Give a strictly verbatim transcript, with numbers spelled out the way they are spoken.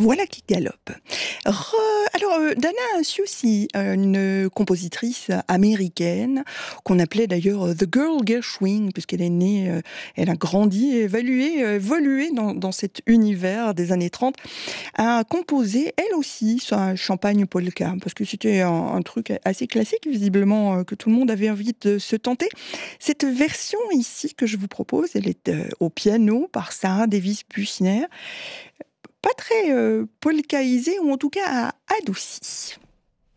Voilà qui galope. Re- Alors, euh, Dana Susi, une compositrice américaine, qu'on appelait d'ailleurs euh, The Girl Gershwin, puisqu'elle est née, euh, elle a grandi, évolué, euh, évolué dans, dans cet univers des années trente, a composé, elle aussi, sa Champagne Polka, parce que c'était un, un truc assez classique, visiblement, euh, que tout le monde avait envie de se tenter. Cette version ici que je vous propose, elle est euh, au piano par Sarah Davis-Buchner, pas très euh, polkaïsée, ou en tout cas adoucie.